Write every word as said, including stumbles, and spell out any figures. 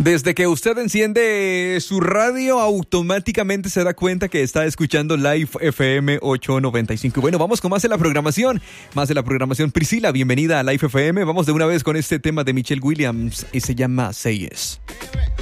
Desde que usted enciende su radio, automáticamente se da cuenta que está escuchando Live F M ochocientos noventa y cinco. Bueno, vamos con más de la programación. Más de la programación. Priscila, bienvenida a Live F M. Vamos de una vez con este tema de Michelle Williams y se llama Say Yes.